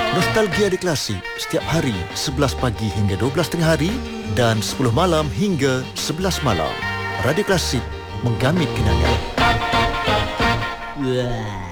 Nostalgia di Klasik setiap hari 11 pagi hingga 12 tengah hari dan 10 malam hingga 11 malam. Radio Klasik, menggamit kenangan.